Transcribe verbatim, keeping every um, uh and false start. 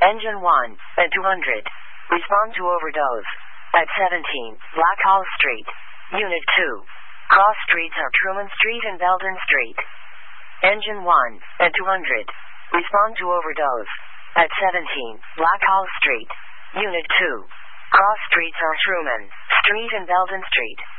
Engine one at two hundred. Respond to overdose. At seventeen, Blackhall Street. Unit two. Cross streets are Truman Street and Belden Street. Engine one at two hundred. Respond to overdose. At seventeen, Blackhall Street. Unit two. Cross streets are Truman Street and Belden Street.